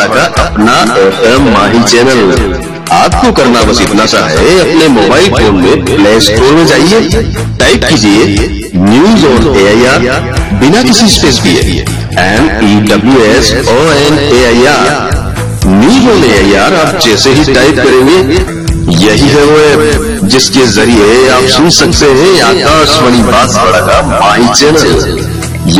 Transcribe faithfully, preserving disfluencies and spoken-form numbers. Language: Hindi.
बांसवाड़ा का अपना एफएम माही चैनल। आपको करना बस इतना सा है, अपने मोबाइल फोन में प्ले स्टोर में जाइए, टाइप कीजिए news on A I R बिना किसी स्पेस दिए, N E W S O N A I R. News on A I R आप जैसे ही टाइप करेंगे, यही है वो ऐप जिसके जरिए आप सुन सकते हैं आकाशवाणी बांसवाड़ा का माही चैनल।